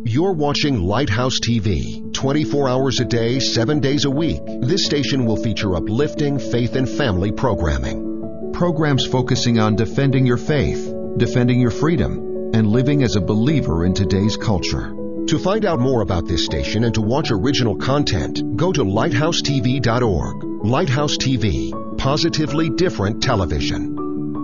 You're watching Lighthouse TV, 24 hours a day, 7 days a week. This station will feature uplifting faith and family programming. Programs focusing on defending your faith, defending your freedom, and living as a believer in today's culture. To find out more about this station and to watch original content, go to lighthousetv.org. Lighthouse TV, positively different television.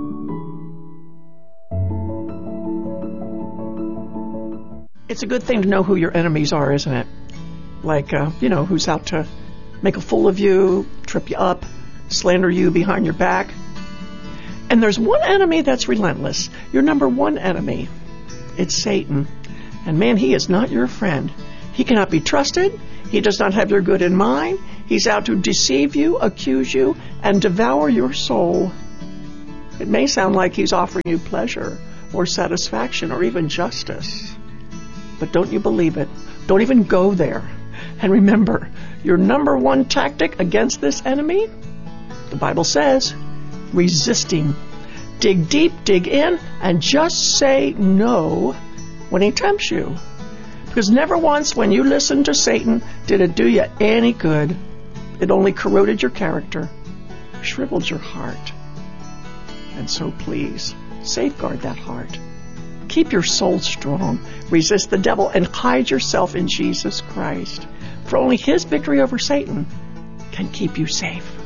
It's a good thing to know who your enemies are, isn't it? Like, who's out to make a fool of you, trip you up, slander you behind your back. And there's one enemy that's relentless. Your number one enemy. It's Satan. And man, he is not your friend. He cannot be trusted. He does not have your good in mind. He's out to deceive you, accuse you, and devour your soul. It may sound like he's offering you pleasure or satisfaction or even justice. But don't you believe it. Don't even go there. And remember, your number one tactic against this enemy, the Bible says, resisting. Dig deep, dig in, and just say no when he tempts you. Because never once when you listened to Satan did it do you any good. It only corroded your character, shriveled your heart. And so please, safeguard that heart. Keep your soul strong. Resist the devil and hide yourself in Jesus Christ. For only his victory over Satan can keep you safe.